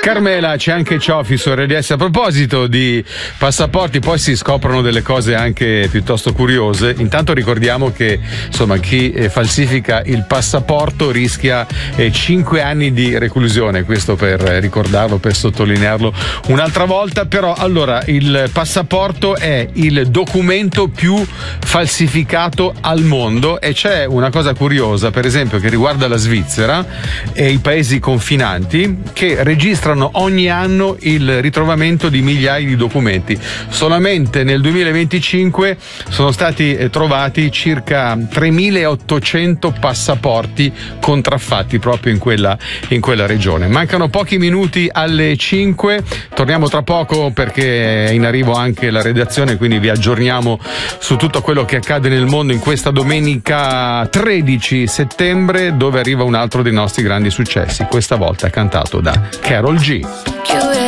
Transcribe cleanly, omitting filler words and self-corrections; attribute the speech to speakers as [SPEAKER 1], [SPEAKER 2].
[SPEAKER 1] Carmela, c'è anche Ciofi su RDS. A proposito di passaporti, poi si scoprono delle cose anche piuttosto curiose. Intanto ricordiamo che insomma chi falsifica il passaporto rischia 5 anni di reclusione, questo per ricordarlo, per sottolinearlo un'altra volta. Però allora il passaporto è il documento più falsificato al mondo e c'è una cosa curiosa, per esempio, che riguarda la Svizzera e i paesi confinanti, che registrano ogni anno il ritrovamento di migliaia di documenti. Solamente nel 2025 sono stati trovati circa 3.800 passaporti contraffatti proprio in quella regione. Mancano pochi minuti alle 5, torniamo tra poco perché è in arrivo anche la redazione, quindi vi aggiorniamo su tutto quello che accade nel mondo in questa domenica 13 settembre, dove arriva un altro dei nostri grandi successi, questa volta cantato da Karol G.